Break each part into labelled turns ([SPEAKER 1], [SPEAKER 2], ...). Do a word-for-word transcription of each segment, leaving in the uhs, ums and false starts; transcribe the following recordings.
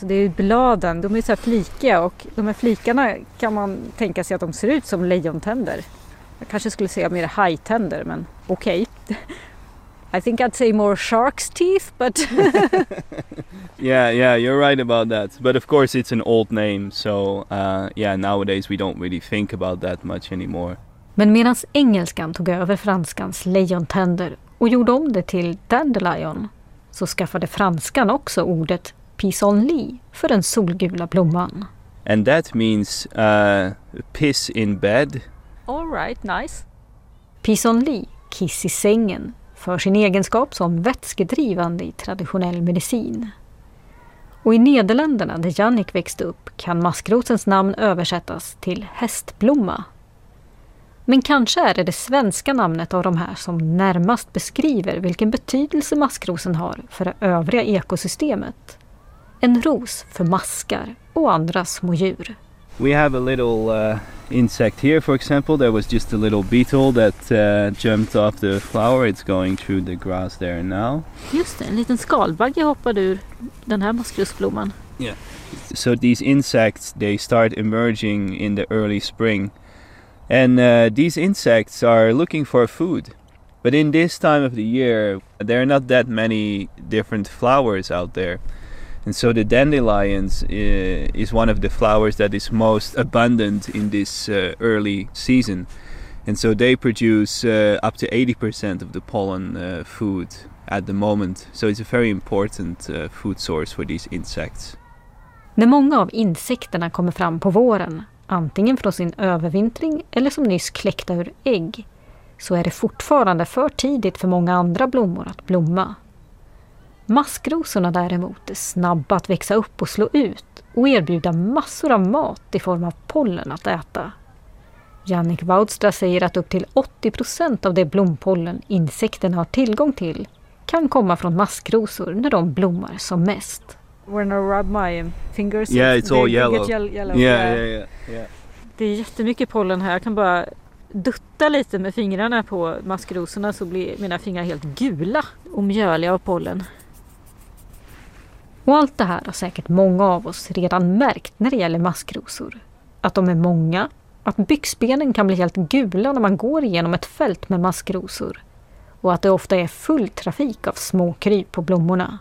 [SPEAKER 1] Så det är bladen, de är så här flikiga och de här flikarna kan man tänka sig att de ser ut som lejontänder. Jag kanske skulle säga mer hajtänder, men okej. Okay. I think I'd say more shark's teeth, but...
[SPEAKER 2] yeah, yeah, you're right about that. But of course it's an old name, so uh, yeah, nowadays we don't really think about that much anymore.
[SPEAKER 1] Men medan engelskan tog över franskans lejontänder och gjorde om det till dandelion, så skaffade franskan också ordet pissenlit för den solgula blomman.
[SPEAKER 2] And that means uh, piss in bed.
[SPEAKER 1] All right, nice. Pissenlit, kiss i sängen, för sin egenskap som vätskedrivande i traditionell medicin. Och i Nederländerna, där Jannik växte upp, kan maskrosens namn översättas till hästblomma. Men kanske är det det svenska namnet av de här som närmast beskriver vilken betydelse maskrosen har för det övriga ekosystemet. En ros för maskar och andra små djur.
[SPEAKER 2] We have a little uh, insect here, for example. There was just a little beetle that uh, jumped off the flower. It's going through the grass there now.
[SPEAKER 1] Just det, en liten skalbagge hoppade ur den här maskrosblomman.
[SPEAKER 2] Yeah. So these insects, they start emerging in the early spring. And uh, these insects are looking for food. But in this time of the year, there are not that many different flowers out there. And so the dandelions uh, is one of the flowers that is most abundant in this uh, early season. And so they produce uh, up to eighty percent of the pollen uh, food at the moment. So it's a very important uh, food source for these insects.
[SPEAKER 1] När många av insekterna kommer fram på våren, antingen från sin övervintring eller som nyss kläckta ur ägg, så är det fortfarande för tidigt för många andra blommor att blomma. Maskrosorna däremot är snabba att växa upp och slå ut och erbjuda massor av mat i form av pollen att äta. Jannik Woudstra säger att upp till åttio procent av det blompollen insekterna har tillgång till kan komma från maskrosor när de blommar som mest. When I rub my fingers,
[SPEAKER 2] yeah, it's all yellow.
[SPEAKER 1] yellow.
[SPEAKER 2] Yeah, yeah, yeah, yeah.
[SPEAKER 1] Det är jättemycket pollen här. Jag kan bara dutta lite med fingrarna på maskrosorna så blir mina fingrar helt gula och mjöliga av pollen. Och allt det här har säkert många av oss redan märkt när det gäller maskrosor. Att de är många, att byxbenen kan bli helt gula när man går igenom ett fält med maskrosor och att det ofta är full trafik av små kryp på blommorna.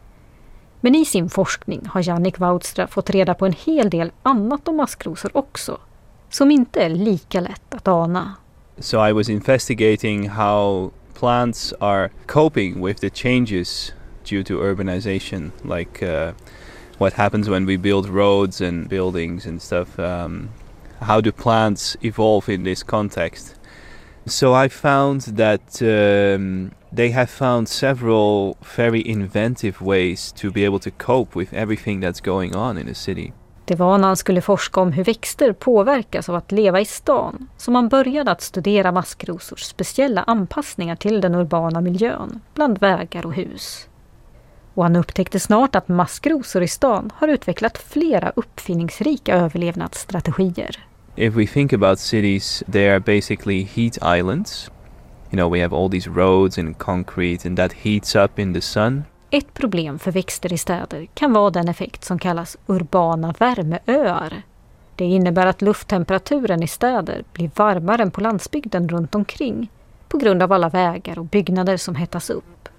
[SPEAKER 1] Men i sin forskning har Jannik Woudstra fått reda på en hel del annat om maskrosor också, som inte är lika lätt att ana.
[SPEAKER 2] So I was investigating how plants are coping with the changes due to urbanization, like uh, what happens when we build roads and buildings and stuff. Um, how do plants evolve in this context? So I found that um, they have found several very inventive ways to be able to cope with everything that's going on in a city.
[SPEAKER 1] Det var när han skulle forska om hur växter påverkas av att leva i stan som han började att studera maskrosors speciella anpassningar till den urbana miljön, bland vägar och hus. Och han upptäckte snart att maskrosor i stan har utvecklat flera uppfinningsrika överlevnadsstrategier.
[SPEAKER 2] If we think about cities, they are basically heat islands. You know, we have all these roads and concrete and that heats up in the sun.
[SPEAKER 1] Ett problem för växter i städer kan vara den effekt som kallas urbana värmeöar. Det innebär att lufttemperaturen i städer blir varmare än på landsbygden runt omkring på grund av alla vägar och byggnader som hettas upp.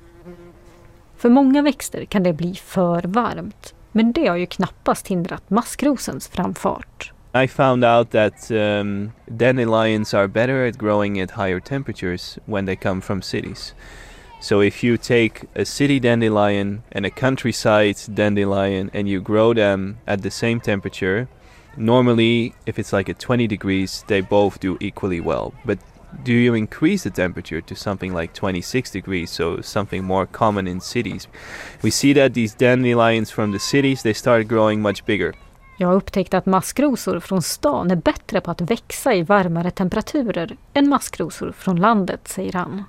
[SPEAKER 1] För många växter kan det bli för varmt, men det har ju knappast hindrat maskrosens framfart.
[SPEAKER 2] I found out that um, dandelions are better at growing at higher temperatures when they come from cities. So if you take a city dandelion and a countryside dandelion and you grow them at the same temperature, normally if it's like at twenty degrees, they both do equally well. But do you increase the temperature to something like twenty-six degrees, so something more common in cities? We see that these dandelions from the cities, they start growing much bigger.
[SPEAKER 1] Jag har upptäckt att maskrosor från stan är bättre på att växa i varmare temperaturer än maskrosor från landet, säger han.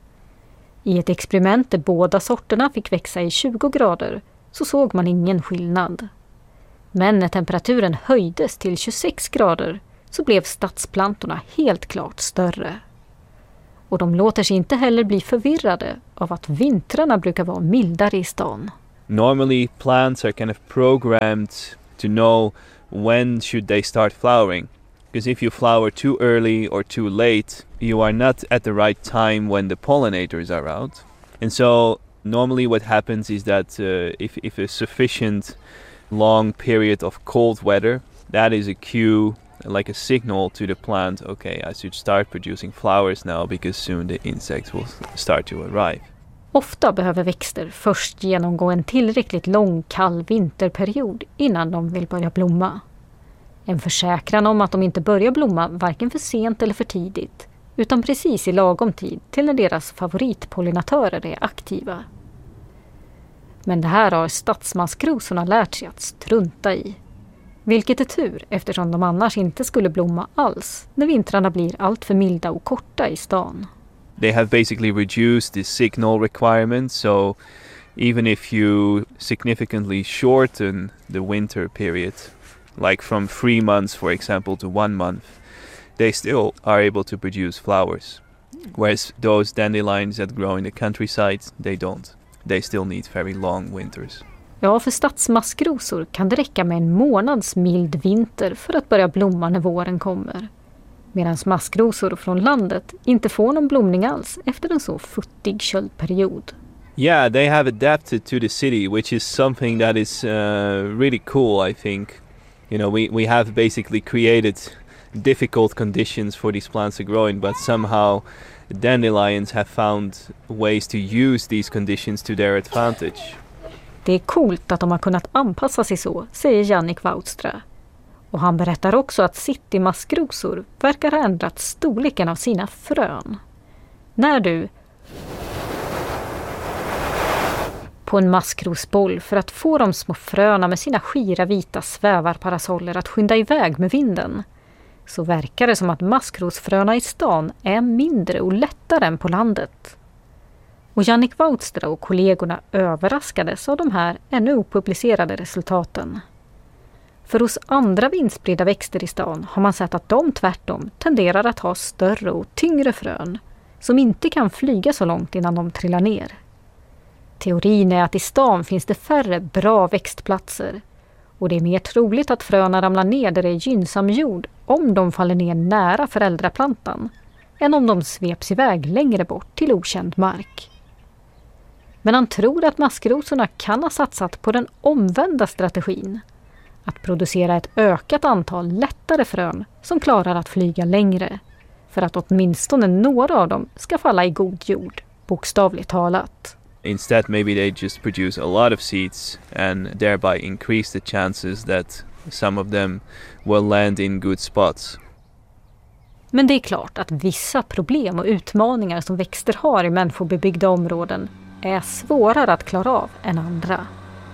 [SPEAKER 1] I ett experiment där båda sorterna fick växa i tjugo grader så såg man ingen skillnad. Men när temperaturen höjdes till tjugosex grader så blev stadsplantorna helt klart större. Och de låter sig inte heller bli förvirrade av att vintrarna brukar vara mildare i stan.
[SPEAKER 2] Normally plants are kind of programmed to know when should they start flowering. Because if you flower too early or too late, you are not at the right time when the pollinators are out. And so normally what happens is that uh, if, if a sufficient long period of cold weather, that is a cue, like a signal to the plant, okay, I should start producing flowers now because soon the insects will start to arrive.
[SPEAKER 1] Ofta behöver växter först genomgå en tillräckligt lång kall vinterperiod innan de vill börja blomma. En försäkran om att de inte börjar blomma varken för sent eller för tidigt, utan precis i lagom tid till när deras favoritpollinatörer är aktiva. Men det här har stadsmaskrosorna lärt sig att strunta i. Vilket är tur eftersom de annars inte skulle blomma alls när vintrarna blir allt för milda och korta i stan.
[SPEAKER 2] They have basically reduced the signal requirement, so even if you significantly shorten the winter period, like from three months, for example, to one month, they still are able to produce flowers. Whereas those dandelions that grow in the countryside, they don't. They still need very long winters.
[SPEAKER 1] Ja, för stadsmaskrosor kan det räcka med en månads mild vinter för att börja blomma när våren kommer. Medan maskrosor från landet inte får någon blomning alls efter en så futtig köldperiod.
[SPEAKER 2] Yeah, they have adapted to the city, which is something that is uh, really cool, I think. You know, we, we have basically created difficult conditions for these plants to grow in, but somehow dandelions have found ways to use these conditions to their advantage.
[SPEAKER 1] Det är coolt att de har kunnat anpassa sig så, säger Jannik Woudstra. Och han berättar också att citymaskrosor verkar ha ändrat storleken av sina frön. När du på en maskrosboll för att få de små fröna med sina skira vita svävarparasoller att skynda iväg med vinden, så verkar det som att maskrosfröna i stan är mindre och lättare än på landet. Och Jannik Woudstra och kollegorna överraskades av de här ännu opublicerade resultaten. För hos andra vindspridda växter i stan har man sett att de tvärtom tenderar att ha större och tyngre frön som inte kan flyga så långt innan de trillar ner. Teorin är att i stan finns det färre bra växtplatser och det är mer troligt att fröna ramlar ner där det är gynnsam jord om de faller ner nära föräldraplantan än om de sveps iväg längre bort till okänd mark. Men han tror att maskrosorna kan ha satsat på den omvända strategin. Att producera ett ökat antal lättare frön som klarar att flyga längre. För att åtminstone några av dem ska falla i god jord, bokstavligt talat.
[SPEAKER 2] Instead, maybe they just produce a lot of seeds and thereby increase the chances that some of them will land in good spots.
[SPEAKER 1] Men det är klart att vissa problem och utmaningar som växter har i människobebyggda områden är svårare att klara av än andra.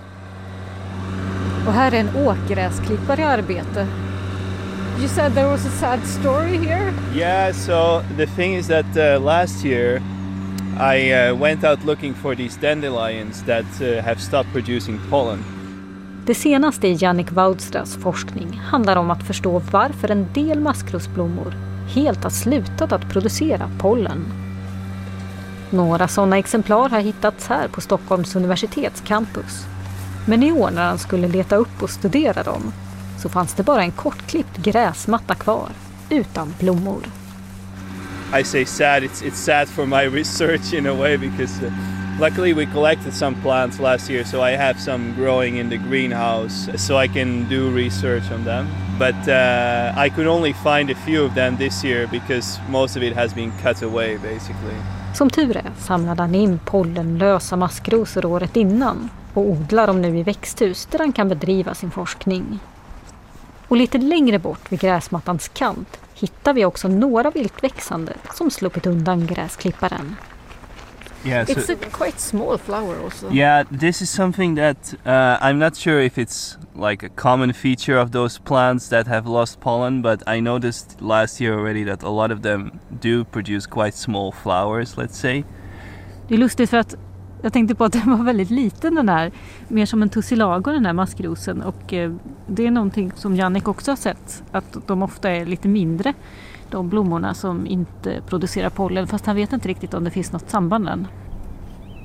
[SPEAKER 1] Och här är en åkgräsklippare i arbete. You said there was a sad story here?
[SPEAKER 2] Yeah, so the thing is that uh, last year I uh, went out looking for these dandelions that uh, have stopped producing pollen.
[SPEAKER 1] Det senaste i Jannik Woudstras forskning handlar om att förstå varför en del maskrosblommor helt har slutat att producera pollen. Några sådana exemplar har hittats här på Stockholms universitets campus. Men i år när han skulle leta upp och studera dem så fanns det bara en kortklippt gräsmatta kvar utan blommor.
[SPEAKER 2] I say sad, it's, it's sad for my research in a way because uh, luckily we collected some plants last year, so I have some growing in the greenhouse so I can do research on them. But uh, I could only find a few of them this year because most of it has been cut away basically.
[SPEAKER 1] Som tur är samlade han in pollenlösa maskrosor året innan och odlar dem nu i växthus där han kan bedriva sin forskning. Och lite längre bort vid gräsmattans kant hittar vi också några viltväxande som sluppit undan gräsklipparen.
[SPEAKER 2] Yeah, so
[SPEAKER 3] it's a quite small flower also.
[SPEAKER 2] yeah, this is something that uh, I'm not sure if it's like a common feature of those plants that have lost pollen, but I noticed last year already that a lot of them do produce quite small flowers, let's say.
[SPEAKER 3] Det är lustigt för att jag tänkte på att den var väldigt liten den här, mer som en tussilago den här maskrosen, och eh, det är någonting som Jannik också har sett, att de ofta är lite mindre, de blommorna som inte producerar pollen, fast han vet inte riktigt om det finns något samband än.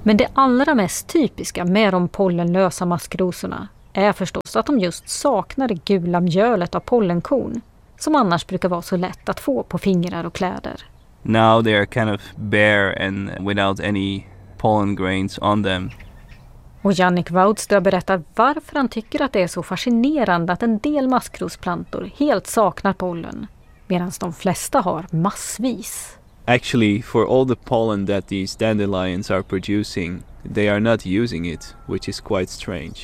[SPEAKER 1] Men det allra mest typiska med de pollenlösa maskrosorna är förstås att de just saknar det gula mjölet av pollenkorn som annars brukar vara så lätt att få på fingrar och kläder.
[SPEAKER 2] Now they are kind of bare and without any pollen grains on them.
[SPEAKER 1] Och Jannik Woudstra berättar varför han tycker att det är så fascinerande att en del maskrosplantor helt saknar pollen, medan de flesta har massvis.
[SPEAKER 2] Actually, for all the pollen that these dandelions are producing, they are not using it, which is quite strange.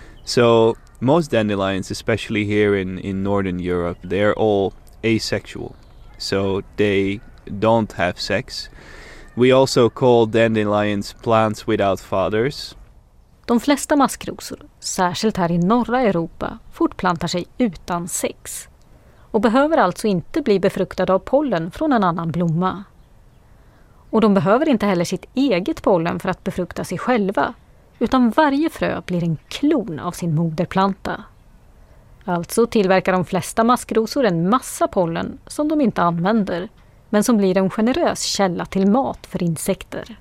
[SPEAKER 2] So most dandelions, especially here in, in Northern Europe, they are all asexual. So they don't have sex. We also call dandelions plants without fathers.
[SPEAKER 1] De flesta maskrosor, särskilt här i norra Europa, fortplantar sig utan sex och behöver alltså inte bli befruktade av pollen från en annan blomma. Och de behöver inte heller sitt eget pollen för att befrukta sig själva, utan varje frö blir en klon av sin moderplanta. Alltså tillverkar de flesta maskrosor en massa pollen som de inte använder, men som blir en generös källa till mat för insekter.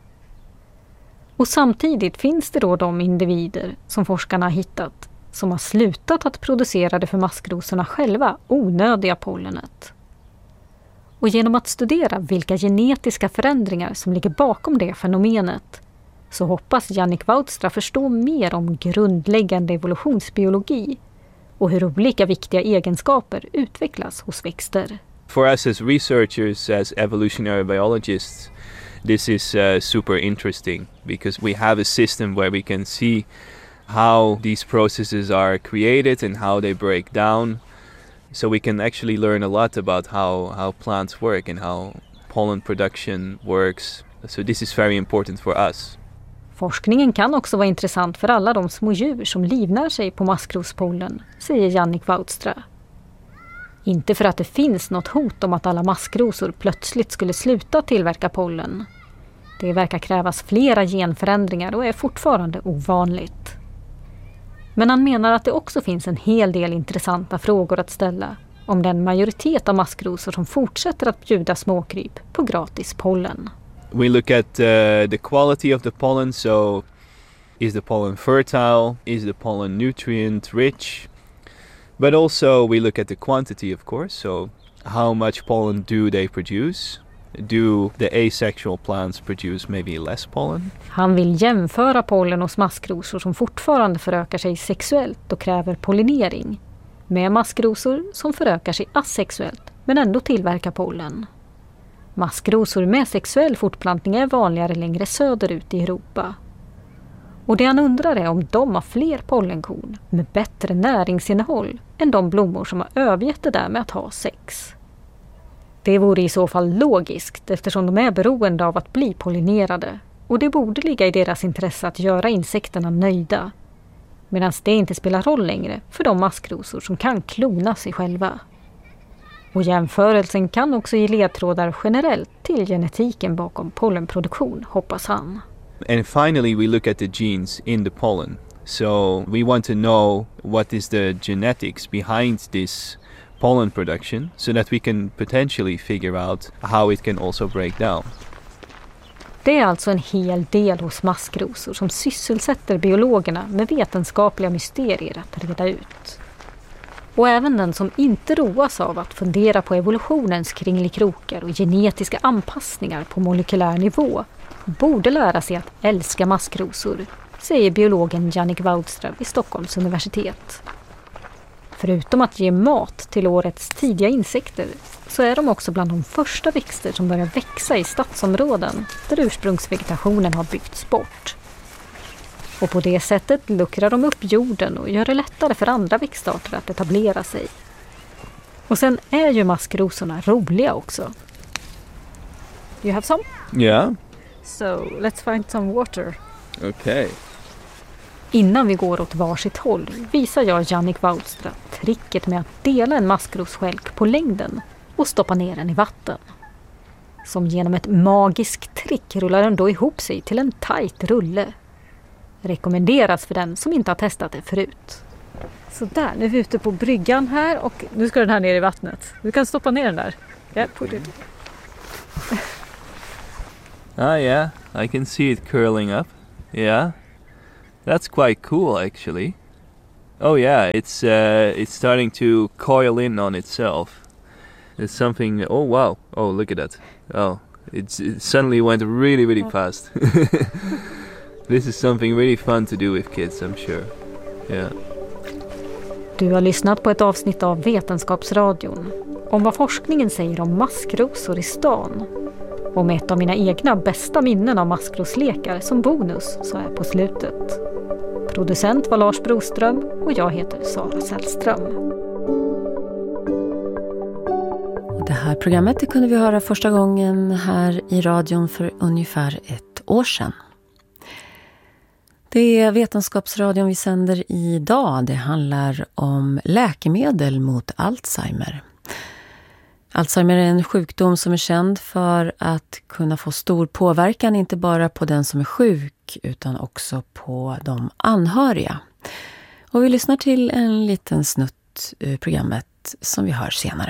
[SPEAKER 1] Och samtidigt finns det då de individer som forskarna har hittat som har slutat att producera det för maskrosorna själva onödiga pollenet. Och genom att studera vilka genetiska förändringar som ligger bakom det fenomenet så hoppas Jannik Woudstra förstå mer om grundläggande evolutionsbiologi och hur olika viktiga egenskaper utvecklas hos växter.
[SPEAKER 2] For us as researchers, as evolutionary biologists, this is uh, super interesting because we have a system where we can see how these processes are created and how they break down. So we can actually learn a lot about how, how plants work and how pollen production works. So this is very important for us.
[SPEAKER 1] Forskningen kan också vara intressant för alla de små djur som livnär sig på maskrospollen, säger Jannik Woudstra. Inte för att det finns något hot om att alla maskrosor plötsligt skulle sluta tillverka pollen. Det verkar krävas flera genförändringar och är fortfarande ovanligt. Men han menar att det också finns en hel del intressanta frågor att ställa om den majoritet av maskrosor som fortsätter att bjuda småkryp på gratis pollen.
[SPEAKER 2] We look at uh, the quality of the pollen, so is the pollen fertile, is the pollen nutrient rich? But also we look at the quantity, of course, so how much pollen do they produce? Do the asexual plants produce maybe less pollen?
[SPEAKER 1] Han vill jämföra pollen hos maskrosor som fortfarande förökar sig sexuellt och kräver pollinering med maskrosor som förökar sig asexuellt men ändå tillverkar pollen. Maskrosor med sexuell fortplantning är vanligare längre söderut i Europa. Och det han undrar är om de har fler pollenkorn med bättre näringsinnehåll än de blommor som har övergett det där med att ha sex. Det vore i så fall logiskt eftersom de är beroende av att bli pollinerade och det borde ligga i deras intresse att göra insekterna nöjda. Medan det inte spelar roll längre för de maskrosor som kan klona sig själva. Och jämförelsen kan också ge ledtrådar generellt till genetiken bakom pollenproduktion, hoppas han.
[SPEAKER 2] And finally we look at the genes in the pollen. So we want to know what is the genetics behind this pollen production so that we can potentially figure out how it can also break down.
[SPEAKER 1] Det är alltså en hel del hos maskrosor som sysselsätter biologerna med vetenskapliga mysterier att reda ut. Och även den som inte roas av att fundera på evolutionens kringelikrokar och genetiska anpassningar på molekylär nivå borde lära sig att älska maskrosor, säger biologen Jannik Woudstra vid Stockholms universitet. Förutom att ge mat till årets tidiga insekter så är de också bland de första växter som börjar växa i stadsområden där ursprungsvegetationen har byggts bort. Och på det sättet luckrar de upp jorden och gör det lättare för andra växtarter att etablera sig. Och sen är ju maskrosorna roliga också. You have some?
[SPEAKER 2] Yeah.
[SPEAKER 3] So let's find some water.
[SPEAKER 2] Okay.
[SPEAKER 1] Innan vi går åt varsitt håll visar jag Jannik Woudstra tricket med att dela en maskrosskälk på längden och stoppa ner den i vatten. Som genom ett magiskt trick rullar den då ihop sig till en tajt rulle. Rekommenderas för den som inte har testat det förut.
[SPEAKER 3] Så där, nu är vi ute på bryggan här och nu ska den här ner i vattnet. Du kan stoppa ner den där. Yeah, put it.
[SPEAKER 2] Ah yeah, I can see it curling up. Yeah, that's quite cool actually. Oh yeah, it's uh, it's starting to coil in on itself. It's something. Oh wow! Oh look at that! Oh, it's, it suddenly went really really fast. This is something really fun to do with kids, I'm sure. Yeah.
[SPEAKER 1] Du har lyssnat på ett avsnitt av Vetenskapsradion om vad forskningen säger om maskrosor i stan. Och med ett av mina egna bästa minnen av maskroslekar som bonus så är på slutet. Producent var Lars Broström och jag heter Sara Sällström.
[SPEAKER 4] Det här programmet det kunde vi höra första gången här i radion för ungefär ett år sedan. Det är Vetenskapsradion vi sänder idag. Det handlar om läkemedel mot Alzheimer. Alzheimer är en sjukdom som är känd för att kunna få stor påverkan inte bara på den som är sjuk utan också på de anhöriga. Och vi lyssnar till en liten snutt ur programmet som vi hör senare.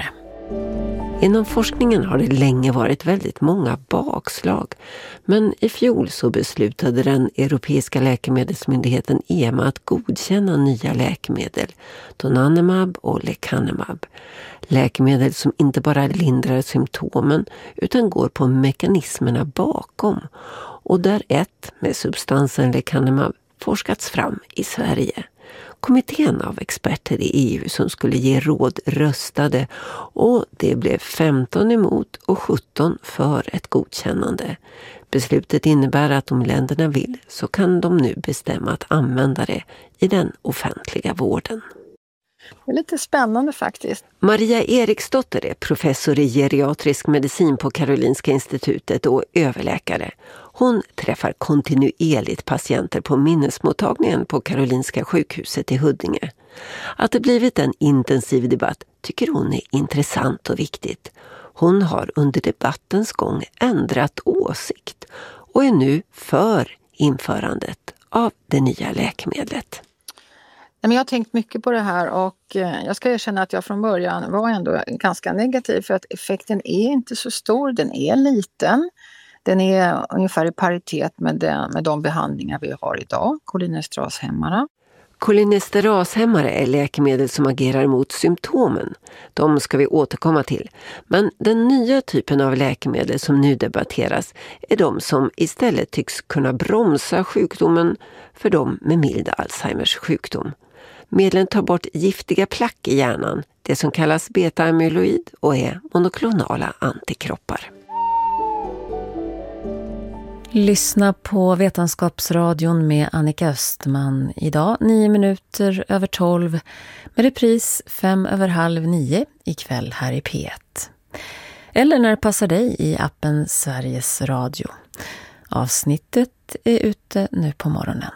[SPEAKER 5] Inom forskningen har det länge varit väldigt många bakslag, men i fjol så beslutade den europeiska läkemedelsmyndigheten E M A att godkänna nya läkemedel, donanemab och lecanemab. Läkemedel som inte bara lindrar symptomen utan går på mekanismerna bakom, och där ett med substansen lecanemab forskats fram i Sverige. Kommittén av experter i E U som skulle ge råd röstade och det blev femton emot och sjutton för ett godkännande. Beslutet innebär att om länderna vill så kan de nu bestämma att använda det i den offentliga vården.
[SPEAKER 6] Det är lite spännande faktiskt.
[SPEAKER 5] Maria Eriksdotter är professor i geriatrisk medicin på Karolinska institutet och överläkare. Hon träffar kontinuerligt patienter på minnesmottagningen på Karolinska sjukhuset i Huddinge. Att det blivit en intensiv debatt tycker hon är intressant och viktigt. Hon har under debattens gång ändrat åsikt och är nu för införandet av det nya läkemedlet.
[SPEAKER 6] Men jag har tänkt mycket på det här och jag ska erkänna att jag från början var ändå ganska negativ för att effekten är inte så stor, den är liten. Den är ungefär i paritet med, den, med de behandlingar vi har idag, kolinesterashämmare.
[SPEAKER 5] Kolinesterashämmare är läkemedel som agerar mot symptomen. De ska vi återkomma till. Men den nya typen av läkemedel som nu debatteras är de som istället tycks kunna bromsa sjukdomen för de med mild Alzheimers sjukdom. Medlen tar bort giftiga plack i hjärnan, det som kallas beta-amyloid, och är monoklonala antikroppar.
[SPEAKER 4] Lyssna på Vetenskapsradion med Annika Östman. Idag nio minuter över tolv med repris fem över halv nio ikväll här i P ett. Eller när det passar dig i appen Sveriges Radio. Avsnittet är ute nu på morgonen.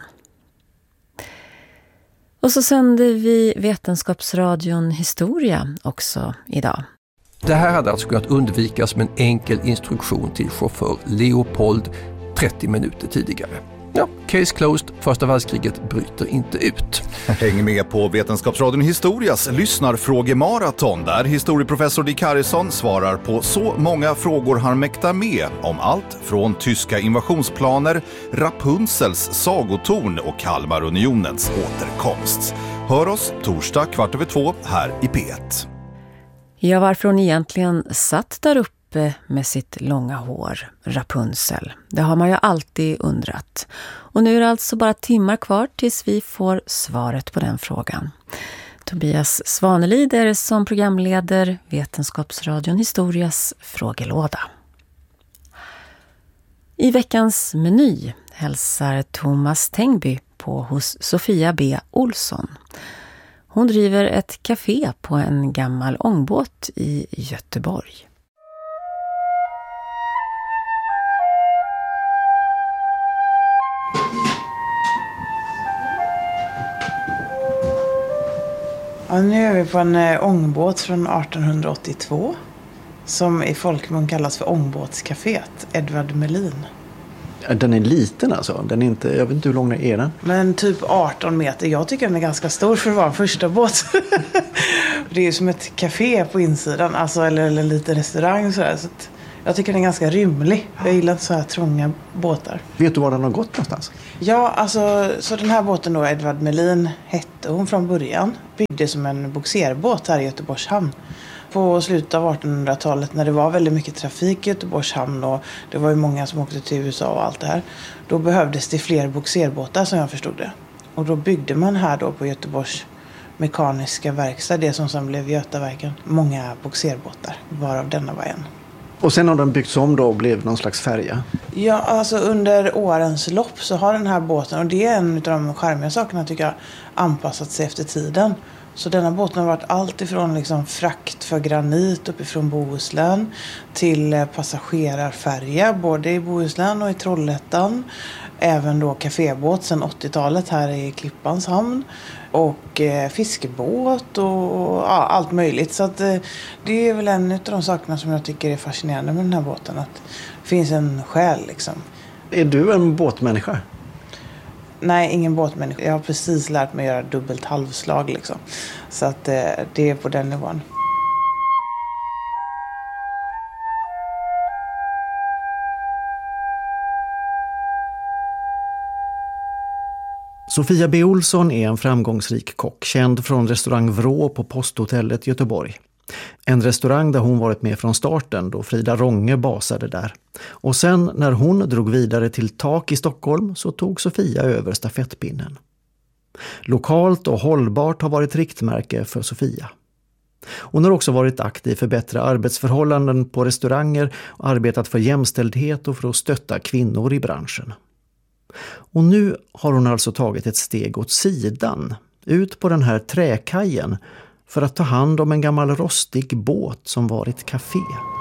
[SPEAKER 4] Och så sänder vi Vetenskapsradion Historia också idag.
[SPEAKER 7] Det här hade alltså kunnat undvikas med en enkel instruktion till chaufför Leopold trettio minuter tidigare. Ja, case closed, första världskriget bryter inte ut.
[SPEAKER 8] Häng med på Vetenskapsradion Historias lyssnarfrågemaraton där historieprofessor Dick Harrison svarar på så många frågor han mäktar med om allt från tyska invasionsplaner, Rapunzels sagotorn och Kalmarunionens återkomst. Hör oss torsdag kvart över två här i P ett.
[SPEAKER 4] Ja, varför hon egentligen satt där uppe med sitt långa hår, Rapunzel. Det har man ju alltid undrat. Och nu är det alltså bara timmar kvar tills vi får svaret på den frågan. Tobias Svanelid är som programleder Vetenskapsradion Historias frågelåda. I veckans meny hälsar Thomas Tengby på hos Sofia B. Olsson. Hon driver ett café på en gammal ångbåt i Göteborg.
[SPEAKER 9] Ja, nu är vi på en äh, ångbåt från arton åttiotvå som i folkmun kallas för ångbåtscaféet, Edvard Melin.
[SPEAKER 10] Den är liten alltså. Den är inte, jag vet inte hur lång är den.
[SPEAKER 9] Men typ arton meter. Jag tycker den är ganska stor för att vara en första båt. Det är ju som ett café på insidan. Alltså, eller, eller lite restaurang. Så, där, så att Jag tycker den är ganska rymlig. Jag gillar inte så här trånga båtar.
[SPEAKER 10] Vet du var den har gått någonstans?
[SPEAKER 9] Ja, alltså så den här båten då, Edvard Melin hette hon från början. Byggde som en bogserbåt här i Göteborgs hamn. På slutet av artonhundratalet när det var väldigt mycket trafik i Göteborgs hamn och det var ju många som åkte till U S A och allt det här. Då behövdes det fler bogserbåtar som jag förstod det. Och då byggde man här då på Göteborgs mekaniska verkstad, det som sen blev Götaverken, många bogserbåtar, varav denna var en.
[SPEAKER 10] Och sen har den byggts om då och blev någon slags färja?
[SPEAKER 9] Ja, alltså under årens lopp så har den här båten, och det är en av de charmiga sakerna tycker jag, anpassat sig efter tiden. Så denna båten har varit allt ifrån liksom frakt för granit uppifrån Bohuslän till passagerarfärja både i Bohuslän och i Trollhättan. Även då kafébåt sedan åttiotalet här i Klippans hamn. Och eh, fiskebåt och ja, allt möjligt. Så att, eh, det är väl en av de sakerna som jag tycker är fascinerande med den här båten. Att det finns en själ liksom.
[SPEAKER 10] Är du en båtmänniska?
[SPEAKER 9] Nej, ingen båtmänniska. Jag har precis lärt mig göra dubbelt halvslag liksom. Så att eh, det är på den nivån.
[SPEAKER 10] Sofia B. Olsson är en framgångsrik kock, känd från restaurang Vrå på Posthotellet i Göteborg. En restaurang där hon varit med från starten då Frida Ronge basade där. Och sen när hon drog vidare till Tak i Stockholm så tog Sofia över stafettpinnen. Lokalt och hållbart har varit riktmärke för Sofia. Hon har också varit aktiv för bättre arbetsförhållanden på restauranger och arbetat för jämställdhet och för att stötta kvinnor i branschen. Och nu har hon alltså tagit ett steg åt sidan, ut på den här träkajen för att ta hand om en gammal rostig båt som varit café.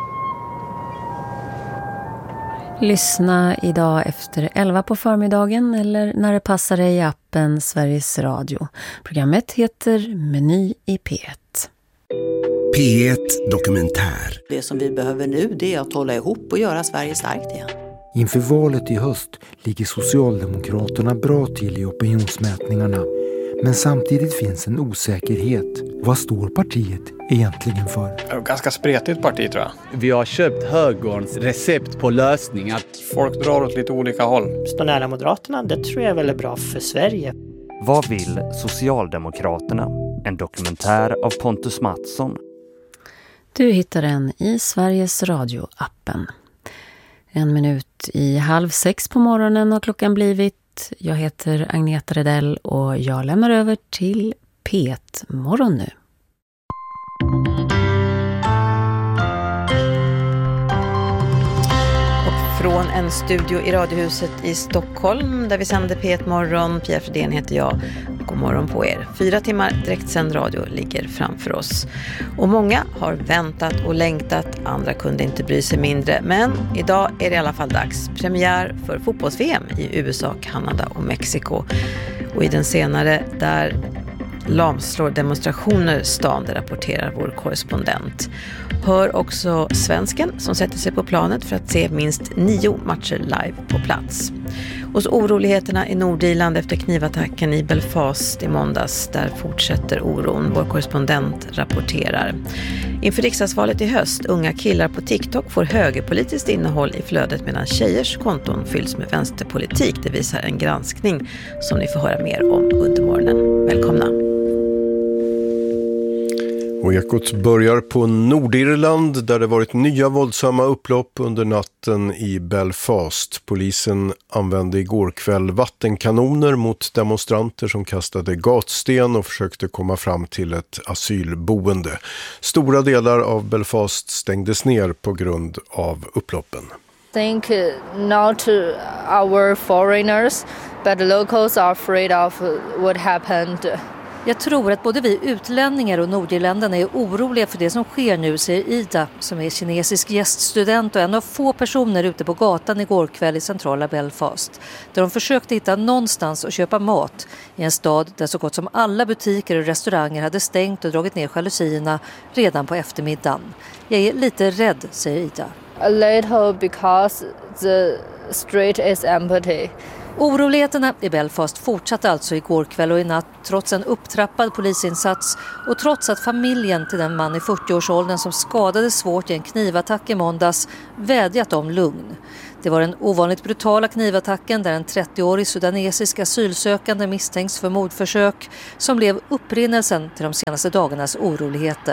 [SPEAKER 4] Lyssna idag efter elva på förmiddagen eller när det passar dig i appen Sveriges Radio. Programmet heter Meny i P ett.
[SPEAKER 11] P ett Dokumentär.
[SPEAKER 12] Det som vi behöver nu det är att hålla ihop och göra Sverige starkt igen.
[SPEAKER 13] Inför valet i höst ligger Socialdemokraterna bra till i opinionsmätningarna. Men samtidigt finns en osäkerhet. Vad står partiet egentligen för?
[SPEAKER 14] Ganska spretigt parti tror jag.
[SPEAKER 15] Vi har köpt högerns recept på lösningar.
[SPEAKER 14] Folk drar åt lite olika håll.
[SPEAKER 16] Stå nära Moderaterna, det tror jag väl är bra för Sverige.
[SPEAKER 17] Vad vill Socialdemokraterna? En dokumentär av Pontus Mattsson.
[SPEAKER 4] Du hittar den i Sveriges Radio-appen. En minut i halv sex på morgonen har klockan blivit. Jag heter Agneta Redell och jag lämnar över till P ett Morgon nu.
[SPEAKER 18] Och från en studio i Radiohuset i Stockholm där vi sänder P ett Morgon. Pia Fredén heter jag. God morgon på er. Fyra timmar direktsänd radio ligger framför oss. Och många har väntat och längtat. Andra kunde inte bry sig mindre. Men idag är det i alla fall dags. Premiär för fotbolls-V M i U S A, Kanada och Mexiko. Och i den senare där lamslår demonstrationer stan, det rapporterar vår korrespondent. Hör också svensken som sätter sig på planet för att se minst nio matcher live på plats. Och så oroligheterna i Nordirland efter knivattacken i Belfast i måndags, där fortsätter oron. Vår korrespondent rapporterar. Inför riksdagsvalet i höst, unga killar på TikTok får högerpolitiskt innehåll i flödet medan tjejers konton fylls med vänsterpolitik. Det visar en granskning som ni får höra mer om under morgonen. Välkomna!
[SPEAKER 19] Och Ekot börjar på Nordirland där det varit nya våldsamma upplopp under natten i Belfast. Polisen använde igår kväll vattenkanoner mot demonstranter som kastade gatsten och försökte komma fram till ett asylboende. Stora delar av Belfast stängdes ner på grund av upploppen.
[SPEAKER 20] I think not our foreigners, but the locals are afraid of what happened.
[SPEAKER 21] Jag tror att både vi utlänningar och nordirländarna är oroliga för det som sker nu, säger Ida, som är kinesisk gäststudent och en av få personer ute på gatan igår kväll i centrala Belfast, där de försökte hitta någonstans att köpa mat i en stad där så gott som alla butiker och restauranger hade stängt och dragit ner jalusierna redan på eftermiddagen. Jag är lite rädd, säger Ida.
[SPEAKER 20] A little because the street is empty.
[SPEAKER 21] Oroligheterna i Belfast fortsatte alltså igår kväll och i natt trots en upptrappad polisinsats och trots att familjen till den man i fyrtioårsåldern som skadades svårt i en knivattack i måndags vädjat om lugn. Det var den ovanligt brutala knivattacken där en trettioårig sudanesisk asylsökande misstänks för mordförsök som blev upprinnelsen till de senaste dagarnas oroligheter.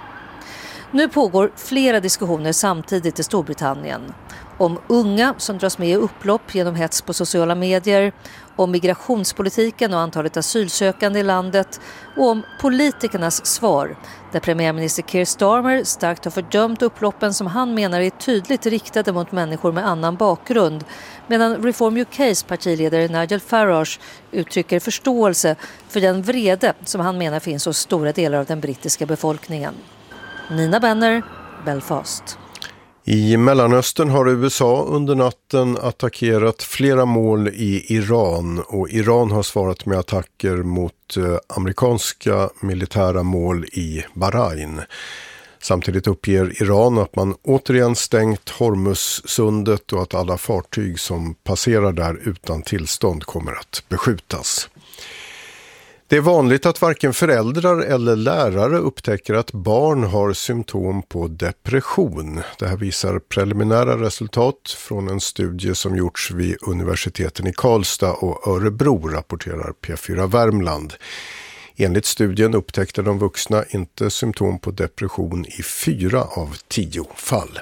[SPEAKER 21] Nu pågår flera diskussioner samtidigt i Storbritannien. Om unga som dras med i upplopp genom hets på sociala medier, om migrationspolitiken och antalet asylsökande i landet och om politikernas svar, där premiärminister Keir Starmer starkt har fördömt upploppen som han menar är tydligt riktade mot människor med annan bakgrund, medan Reform U K:s partiledare Nigel Farage uttrycker förståelse för den vrede som han menar finns hos stora delar av den brittiska befolkningen. Nina Benner, Belfast.
[SPEAKER 19] I Mellanöstern har U S A under natten attackerat flera mål i Iran och Iran har svarat med attacker mot amerikanska militära mål i Bahrain. Samtidigt uppger Iran att man återigen stängt Hormuzsundet och att alla fartyg som passerar där utan tillstånd kommer att beskjutas. Det är vanligt att varken föräldrar eller lärare upptäcker att barn har symptom på depression. Det här visar preliminära resultat från en studie som gjorts vid universiteten i Karlstad och Örebro, rapporterar P fyra Värmland. Enligt studien upptäckte de vuxna inte symptom på depression i fyra av tio fall.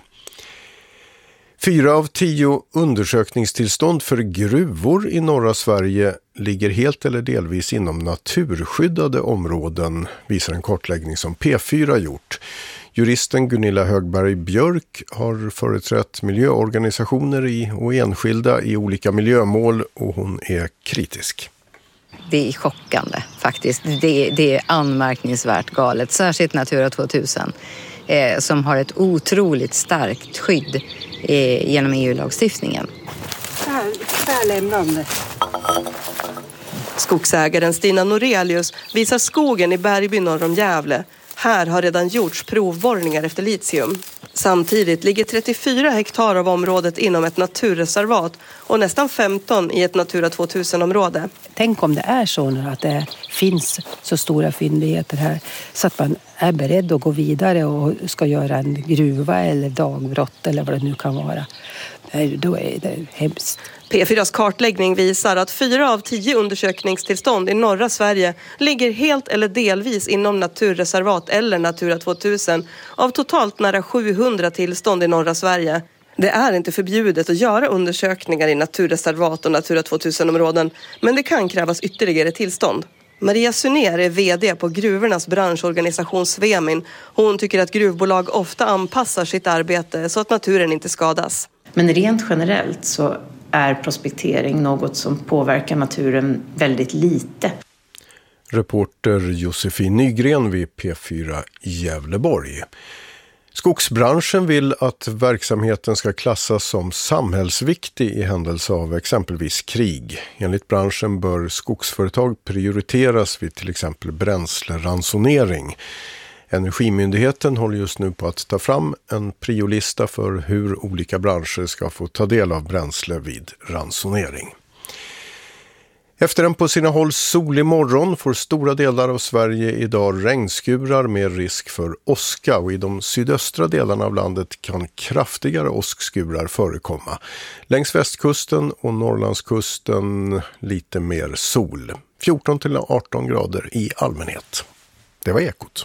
[SPEAKER 19] Fyra av tio undersökningstillstånd för gruvor i norra Sverige ligger helt eller delvis inom naturskyddade områden, visar en kartläggning som P fyra gjort. Juristen Gunilla Högberg Björk har företrätt miljöorganisationer i och enskilda i olika miljömål och hon är kritisk.
[SPEAKER 3] Det är chockande faktiskt. Det är, det är anmärkningsvärt galet, särskilt Natura tvåtusen eh, som har ett otroligt starkt skydd eh, genom E U-lagstiftningen.
[SPEAKER 22] Skogsägaren Stina Norelius visar skogen i Bergby norr om Gävle. Här har redan gjorts provborrningar efter litium. Samtidigt ligger trettiofyra hektar av området inom ett naturreservat och nästan femton i ett Natura tvåtusen-område.
[SPEAKER 23] Tänk om det är så nu att det finns så stora fyndigheter här så att man är beredd att gå vidare och ska göra en gruva eller dagbrott eller vad det nu kan vara. Då är det hemskt.
[SPEAKER 22] P fyras kartläggning visar att fyra av tio undersökningstillstånd i norra Sverige ligger helt eller delvis inom naturreservat eller Natura tvåtusen av totalt nära sjuhundra tillstånd i norra Sverige. Det är inte förbjudet att göra undersökningar i naturreservat och Natura tvåtusen-områden, men det kan krävas ytterligare tillstånd. Maria Sunér är vd på gruvornas branschorganisation Svemin. Hon tycker att gruvbolag ofta anpassar sitt arbete så att naturen inte skadas.
[SPEAKER 24] Men rent generellt så är prospektering något som påverkar naturen väldigt lite.
[SPEAKER 19] Reporter Josefin Nygren vid P fyra Gävleborg. Skogsbranschen vill att verksamheten ska klassas som samhällsviktig i händelse av exempelvis krig. Enligt branschen bör skogsföretag prioriteras vid till exempel bränsleransonering. Energimyndigheten håller just nu på att ta fram en priolista för hur olika branscher ska få ta del av bränsle vid ransonering. Efter en på sina håll solig morgon får stora delar av Sverige idag regnskurar med risk för åska och i de sydöstra delarna av landet kan kraftigare åskskurar förekomma. Längs västkusten och Norrlandskusten lite mer sol. fjorton till arton grader i allmänhet. Det var Ekot.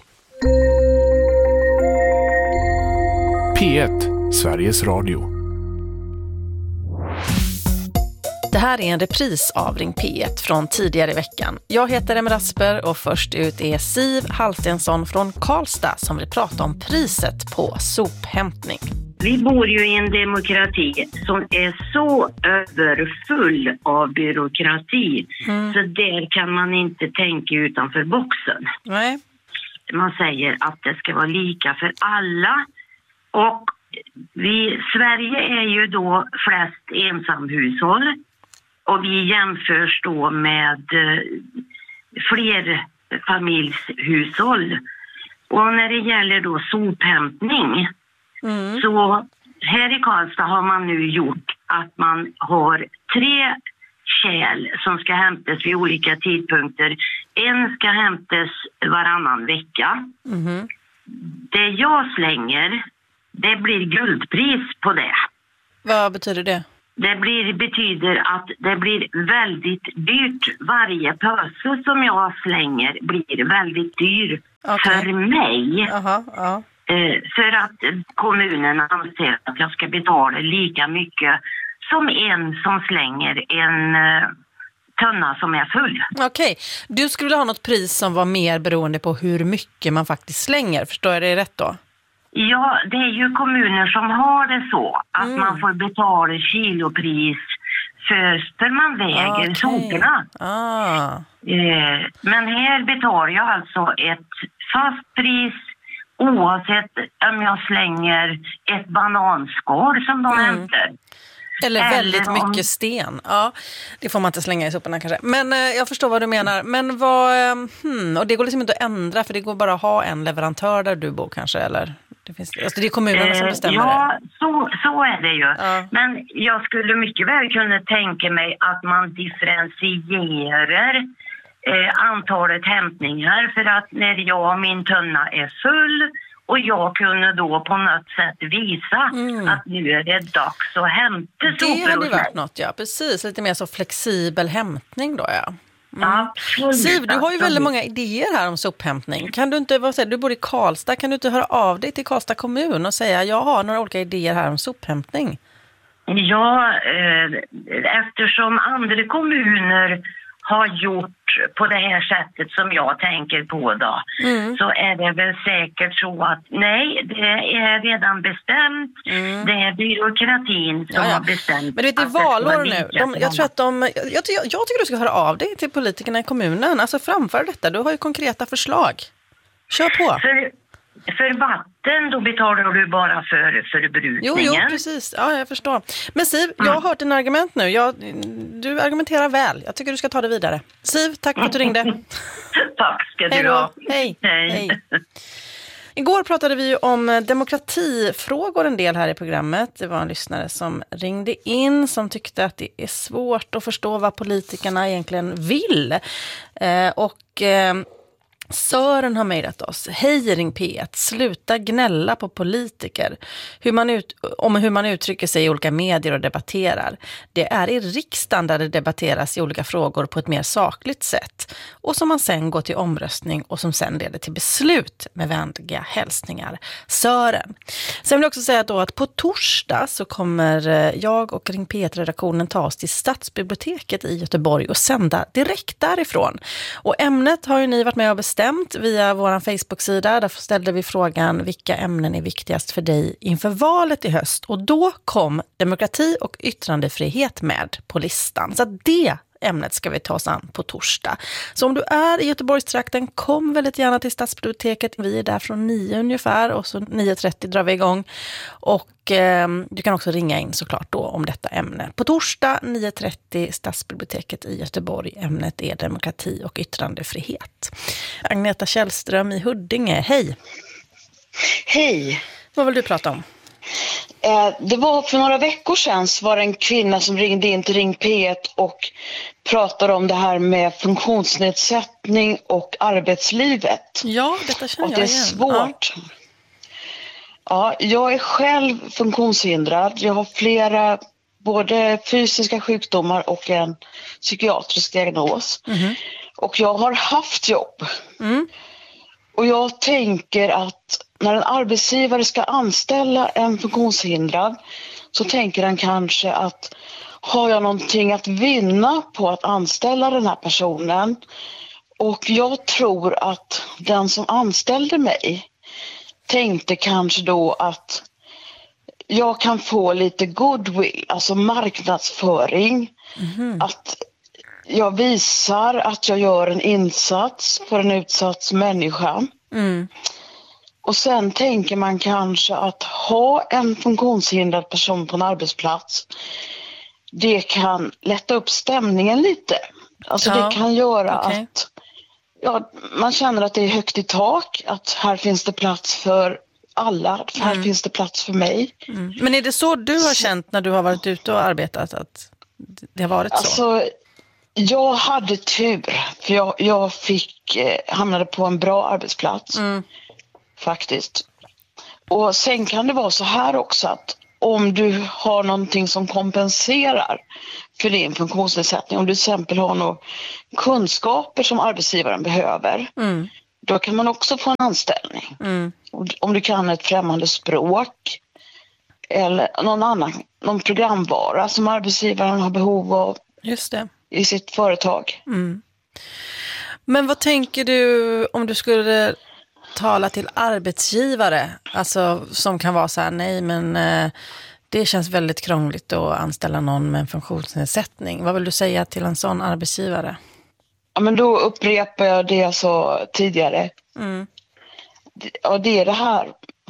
[SPEAKER 25] P ett, Sveriges Radio.
[SPEAKER 26] Det här är en repris av Ring P ett från tidigare i veckan. Jag heter Emma Rasper och först ut är Siv Halstensson från Karlstad som vill prata om priset på sophämtning.
[SPEAKER 27] Vi bor ju i en demokrati som är så överfull av byråkrati mm. så där kan man inte tänka utanför boxen.
[SPEAKER 26] Nej.
[SPEAKER 27] Man säger att det ska vara lika för alla och vi, Sverige är ju då flest ensamhushåll och vi jämförs då med fler familjshushåll. Och när det gäller då sophämtning mm. så här i Karlstad har man nu gjort att man har tre kärl som ska hämtas vid olika tidpunkter. En ska hämtas varannan vecka.
[SPEAKER 26] Mm.
[SPEAKER 27] Det jag slänger, det blir guldpris på det.
[SPEAKER 26] Vad betyder det?
[SPEAKER 27] Det blir, betyder att det blir väldigt dyrt. Varje pöse som jag slänger blir väldigt dyr okay. för mig.
[SPEAKER 26] Aha, ja.
[SPEAKER 27] eh, för att kommunen anser att jag ska betala lika mycket som en som slänger en eh, tunna som är full.
[SPEAKER 26] Okej, okay. Du skulle ha något pris som var mer beroende på hur mycket man faktiskt slänger. Förstår jag det rätt då?
[SPEAKER 27] Ja, det är ju kommuner som har det så. Att mm. man får betala kilopris först när man väger okay. soporna.
[SPEAKER 26] Ah.
[SPEAKER 27] Eh, men här betalar jag alltså ett fast pris oavsett om jag slänger ett bananskal som de
[SPEAKER 26] mm.
[SPEAKER 27] hämtar.
[SPEAKER 26] Eller väldigt
[SPEAKER 27] Eller om...
[SPEAKER 26] mycket sten. Ja, det får man inte slänga i soporna kanske. Men eh, jag förstår vad du menar. Men vad... Eh, hmm, och det går liksom inte att ändra för det går bara att ha en leverantör där du bor kanske, eller? Det, finns, alltså det är kommunerna som bestämmer
[SPEAKER 27] eh, ja,
[SPEAKER 26] det.
[SPEAKER 27] så, så är det ju.
[SPEAKER 26] Ja.
[SPEAKER 27] Men jag skulle mycket väl kunna tänka mig att man differentierar eh, antalet hämtningar. För att när jag och min tunna är full och jag kunde då på något sätt visa mm. att nu är det dags att hämta sopor.
[SPEAKER 26] Det hade varit något, ja. Precis, lite mer så flexibel hämtning då, ja.
[SPEAKER 27] Mm. Absolut,
[SPEAKER 26] Siv, du har ju
[SPEAKER 27] absolut.
[SPEAKER 26] väldigt många idéer här om sophämtning. Kan du inte, vad säger du, bor i Karlstad, kan du inte höra av dig till Karlstad kommun och säga jag har några olika idéer här om sophämtning?
[SPEAKER 27] Ja, eh, eftersom andra kommuner har gjort på det här sättet som jag tänker på då, mm. så är det väl säkert så att nej, det är redan bestämt. Mm. Det är byråkratin som ja, ja. har bestämt.
[SPEAKER 26] Men du vet, det är valår nu. De, jag tror att de, jag, jag, jag tycker du ska höra av dig till politikerna i kommunen. Alltså framför detta, du har ju konkreta förslag. Kör på.
[SPEAKER 27] För, för vatten, då betalar du bara för förbrukningen.
[SPEAKER 26] Jo, jo, precis. Ja, jag förstår. Men Siv, jag har hört dina argument nu. Jag, du argumenterar väl. Jag tycker du ska ta det vidare. Siv, tack för att du ringde.
[SPEAKER 27] Tack ska du
[SPEAKER 26] Hej då.
[SPEAKER 27] ha.
[SPEAKER 26] Hej. Hej. Igår pratade vi om demokratifrågor en del här i programmet. Det var en lyssnare som ringde in som tyckte att det är svårt att förstå vad politikerna egentligen vill. Eh, och... Eh, Sören har mejlat oss. Hej Ring P ett, sluta gnälla på politiker hur man ut, om hur man uttrycker sig i olika medier och debatterar. Det är i riksdagen där det debatteras i olika frågor på ett mer sakligt sätt och som man sen går till omröstning och som sen leder till beslut med vänliga hälsningar. Sören. Sen vill jag också säga då att på torsdag så kommer jag och Ring P ett-redaktionen ta oss till Stadsbiblioteket i Göteborg och sända direkt därifrån. Och ämnet har ju ni varit med och bestämt via vår Facebook-sida. Där ställde vi frågan vilka ämnen är viktigast för dig inför valet i höst. Och då kom demokrati och yttrandefrihet med på listan. Så det ämnet ska vi ta oss an på torsdag. Så om du är i Göteborgstrakten, kom väldigt gärna till Stadsbiblioteket. Vi är där från nio ungefär och så nio trettio drar vi igång. Och eh, du kan också ringa in såklart då om detta ämne. På torsdag nio trettio Stadsbiblioteket i Göteborg. Ämnet är demokrati och yttrandefrihet. Agneta Källström i Huddinge, hej!
[SPEAKER 1] Hej!
[SPEAKER 26] Vad vill du prata om?
[SPEAKER 1] Eh, det var för några veckor sedan så var det en kvinna som ringde in till Ring P ett och pratade om det här med funktionsnedsättning och arbetslivet.
[SPEAKER 26] Ja, detta känner
[SPEAKER 1] och
[SPEAKER 26] jag
[SPEAKER 1] det är
[SPEAKER 26] igen.
[SPEAKER 1] svårt. Ja. ja, jag är själv funktionshindrad. Jag har flera både fysiska sjukdomar och en psykiatrisk diagnos. Mm. Och jag har haft jobb. Mm. Och jag tänker att när en arbetsgivare ska anställa en funktionshindrad så tänker han kanske att har jag någonting att vinna på att anställa den här personen? Och jag tror att den som anställde mig tänkte kanske då att jag kan få lite goodwill, alltså marknadsföring. Mm. Att jag visar att jag gör en insats för en utsatt människa. Mm. Och sen tänker man kanske att ha en funktionshindrad person på en arbetsplats, det kan lätta upp stämningen lite. Alltså ja, det kan göra okay. att ja, man känner att det är högt i tak, att här finns det plats för alla, här mm. finns det plats för mig.
[SPEAKER 26] Mm. Men är det så du har känt när du har varit ute och arbetat, att det har varit så?
[SPEAKER 1] Alltså, jag hade tur. För jag, jag fick, eh, hamnade på en bra arbetsplats. Mm. Faktiskt. Och sen kan det vara så här också att om du har någonting som kompenserar för din funktionsnedsättning, om du till exempel har några kunskaper som arbetsgivaren behöver, mm. då kan man också få en anställning. Mm. Om du kan ett främmande språk eller någon annan någon programvara som arbetsgivaren har behov av.
[SPEAKER 26] Just det.
[SPEAKER 1] I sitt företag.
[SPEAKER 26] Mm. Men vad tänker du om du skulle tala till arbetsgivare, alltså som kan vara så här, nej men eh, det känns väldigt krångligt att anställa någon med en funktionsnedsättning. Vad vill du säga till en sån arbetsgivare?
[SPEAKER 1] Ja, men då upprepar jag det jag sa tidigare. Mm. Ja, det är det här.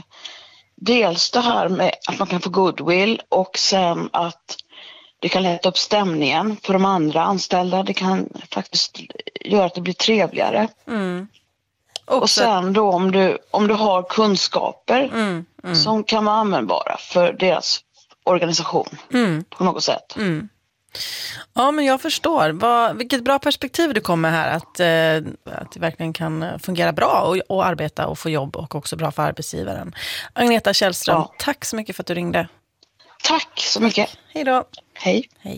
[SPEAKER 1] Dels det här med att man kan få goodwill och sen att det kan lätta upp stämningen för de andra anställda. Det kan faktiskt göra att det blir trevligare. Mm. Och, och sen då om du, om du har kunskaper mm, mm. som kan vara användbara för deras organisation mm. på något sätt.
[SPEAKER 26] Mm. Ja, men jag förstår. Vad, vilket bra perspektiv du kommer här. Att, eh, att det verkligen kan fungera bra och, och arbeta och få jobb och också bra för arbetsgivaren. Agneta Källström, ja. Tack så mycket för att du ringde.
[SPEAKER 1] Tack så mycket.
[SPEAKER 26] Hej då.
[SPEAKER 1] Hej.
[SPEAKER 26] Hej.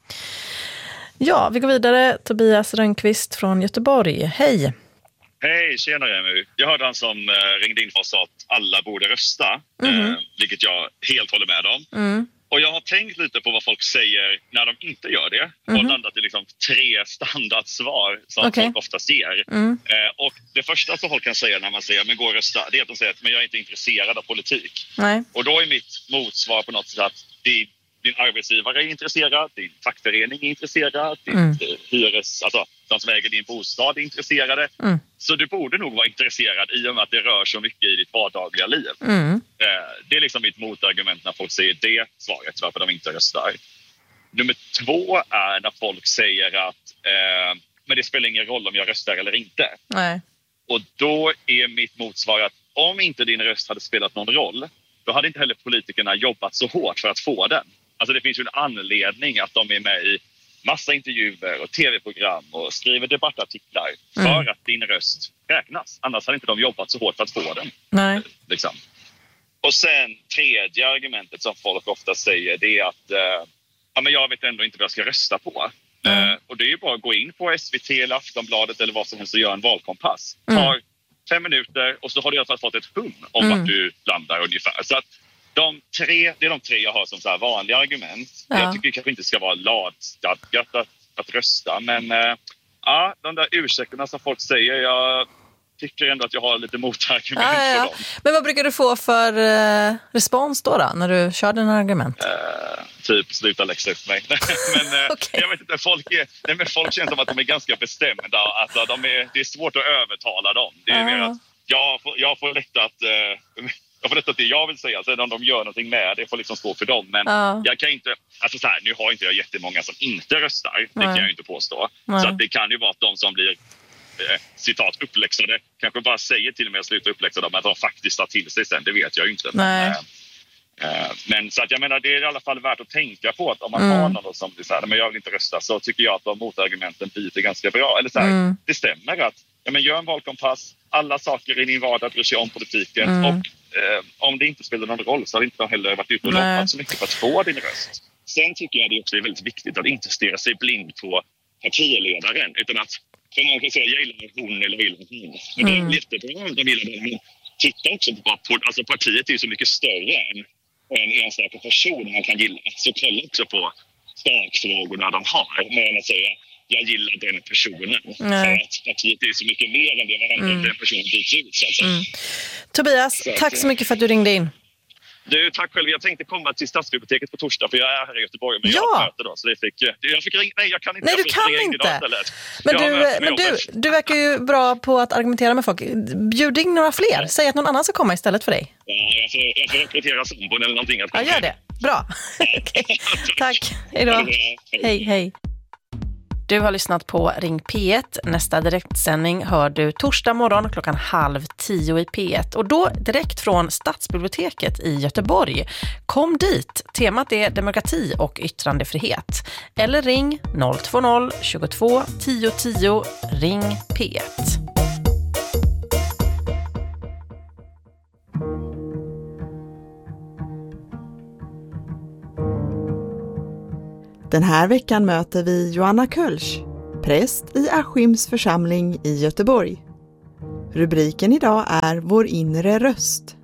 [SPEAKER 26] Ja, vi går vidare. Tobias Rönnqvist från Göteborg. Hej.
[SPEAKER 2] Hej, tjenare Emmy. Jag hörde han som eh, ringde in för och sa att alla borde rösta, mm. eh, vilket jag helt håller med om. Mm. Och jag har tänkt lite på vad folk säger när de inte gör det och mm. landat i liksom tre standardsvar som okay. folk oftast ger. Mm. Eh, och det första som folk kan säga när man säger men gå och rösta, det är att de säger att men jag är inte intresserad av politik. Nej. Och då är mitt motsvar på något sätt att det din arbetsgivare är intresserad, din fackförening är intresserad, din mm. hyres, alltså de som äger din bostad är intresserade. Mm. Så du borde nog vara intresserad i och med att det rör så mycket i ditt vardagliga liv. Mm. Det är liksom mitt motargument när folk säger det svaret, varför de inte röstar. Nummer två är när folk säger att eh, men det spelar ingen roll om jag röstar eller inte. Nej. Och då är mitt motsvar att om inte din röst hade spelat någon roll, då hade inte heller politikerna jobbat så hårt för att få den. Alltså det finns ju en anledning att de är med i massa intervjuer och tv-program och skriver debattartiklar mm. för att din röst räknas. Annars hade inte de jobbat så hårt för att få den. Nej. Liksom. Och sen tredje argumentet som folk ofta säger, det är att eh, ja, men jag vet ändå inte vad jag ska rösta på. Mm. Eh, och det är ju bara att gå in på S V T eller Aftonbladet eller vad som helst och göra en valkompass. Mm. Tar fem minuter och så har du i alla fall fått ett hum om mm. vart du landar ungefär. Så att de tre, det är de tre jag har som så här vanliga argument. Ja. Jag tycker det kanske inte ska vara lagstadgat att, att rösta. Men äh, ja, de där ursäkterna som folk säger, jag tycker ändå att jag har lite motargument ja, ja. för dem.
[SPEAKER 26] Men vad brukar du få för eh, respons då, då när du kör dina argument?
[SPEAKER 2] Uh, typ sluta läxa upp mig. men uh, okay. jag vet inte, folk, är, nej, men folk känns som att de är ganska bestämda. Alltså, de är, det är svårt att övertala dem. Det är uh. mer att jag får, jag får lätt att... Uh, Jag får detta det jag vill säga, sen om de gör någonting med det får liksom stå för dem. Men ja. jag kan inte, alltså så här, nu har inte jag jättemånga som inte röstar, det Nej. kan jag inte påstå. Nej. Så att det kan ju vara att de som blir, eh, citat, uppläxade, kanske bara säger till och med att sluta uppläxade, men att de faktiskt tar till sig sen, det vet jag ju inte. Men, eh, men så att jag menar, det är i alla fall värt att tänka på att om man mm. har någon som blir så här, men jag vill inte rösta, så tycker jag att de motargumenten biter ganska bra. Eller så här, mm. det stämmer att, ja men gör en valkompass, alla saker i din vardag bryr sig om politiken mm. och Eh, om det inte spelar någon roll så har inte heller varit ute och loppat så mycket för att få din röst. Sen tycker jag det också är väldigt viktigt att inte stirra sig blind på partiledaren, utan att, för man kan säga jag gillar hon eller gillar hon. Men mm. det är jättebra om de gillar den, men titta också på, på alltså partiet är ju så mycket större än en enstaka person man kan gilla. Så kolla också på sakfrågorna de har, med att säga jag gillar den personen. För att partiet är så mycket mer än det varandra mm. den personen byts ut. Så alltså. mm.
[SPEAKER 26] Tobias, så, tack så mycket för att du ringde in.
[SPEAKER 2] Du, tack själv. Jag tänkte komma till Stadsbiblioteket på torsdag för jag är här i Göteborg. Men
[SPEAKER 26] ja.
[SPEAKER 2] jag har möte då, så det fick, jag fick ringa. Nej, jag kan inte.
[SPEAKER 26] Nej, du kan inte. Men, du, men du, du verkar ju bra på att argumentera med folk. Bjud in några fler. Säg att någon annan ska komma istället för dig.
[SPEAKER 2] Ja, jag får, jag får rekrytera sambon eller någonting. Att
[SPEAKER 26] ja, gör det. Bra. Okay. Tack. Hej då. Hej, hej. Du har lyssnat på Ring P ett. Nästa direktsändning hör du torsdag morgon klockan halv tio i P ett. Och då direkt från Stadsbiblioteket i Göteborg. Kom dit. Temat är demokrati och yttrandefrihet. Eller ring noll två noll tjugotvå tio tio. Ring P ett.
[SPEAKER 5] Den här veckan möter vi Joanna Kölsch, präst i Askims församling i Göteborg. Rubriken idag är Vår inre röst.